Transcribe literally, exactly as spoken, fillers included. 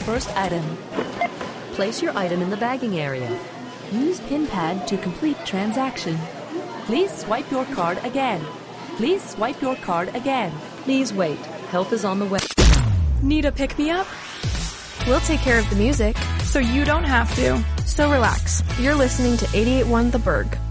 first item. Place your item in the bagging area. Use PIN pad to complete transaction. Please swipe your card again. Please swipe your card again. Please wait. Help is on the way. Need a pick-me-up? We'll take care of the music, so you don't have to. So relax. You're listening to eighty-eight point one The Berg.